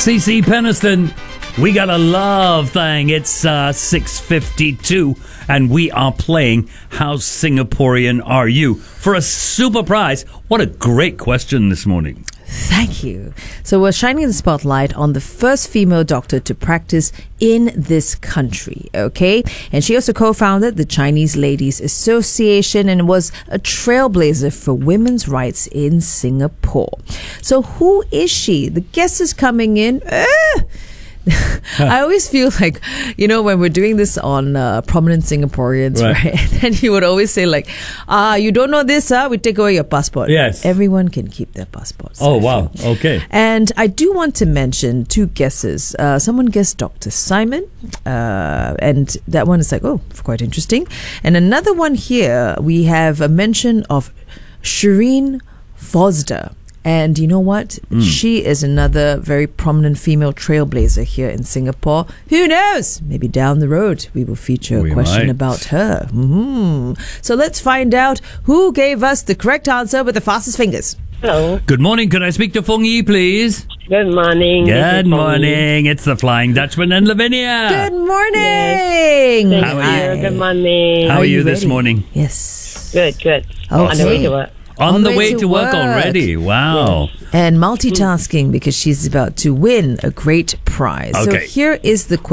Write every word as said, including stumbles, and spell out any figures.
Cece Peniston, we got a love thing. It's uh, six fifty-two, and we are playing How Singaporean Are You? For a super prize. What a great question this morning. Thank you. So we're shining the spotlight on the first female doctor to practice in this country, okay? And she also co-founded the Chinese Ladies Association and was a trailblazer for women's rights in Singapore. So who is she? The guess is coming in. Uh, I always feel like, you know, when we're doing this on uh, prominent Singaporeans, right? right? And then you would always say like, ah, you don't know this, huh? We take away your passport. Yes. Everyone can keep their passports. Oh, wow. Okay. And I do want to mention two guesses. Uh, someone guessed Doctor Simon, uh, and that one is like, oh, quite interesting. And another one here, we have a mention of Shireen Fozdar. And you know what? Mm. She is another very prominent female trailblazer here in Singapore. Who knows? Maybe down the road we will feature we a question might. about her. Mm-hmm. So let's find out who gave us the correct answer with the fastest fingers. Hello. Good morning. Could I speak to Fong Yi, please? Good morning. Good morning. It's the Flying Dutchman and Lavinia. Good morning. Yes. How are you? Good morning. How are you, you this ready? morning? Yes. Good, good. Okay. On the way to work. On, the way, way to work, work already. Wow. Yes. And multitasking because she's about to win a great prize. Okay. So here is the question.